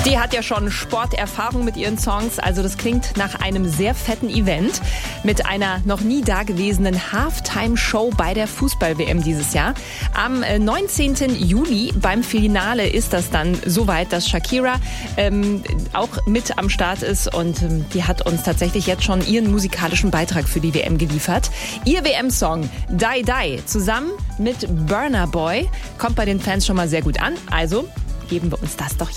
Die hat ja schon Sporterfahrung mit ihren Songs, also das klingt nach einem sehr fetten Event mit einer noch nie dagewesenen Halftime-Show bei der Fußball-WM dieses Jahr. Am 19. Juli beim Finale ist das dann soweit, dass Shakira auch mit am Start ist und die hat uns tatsächlich jetzt schon ihren musikalischen Beitrag für die WM geliefert. Ihr WM-Song Die Die zusammen mit Burna Boy kommt bei den Fans schon mal sehr gut an, also geben wir uns das doch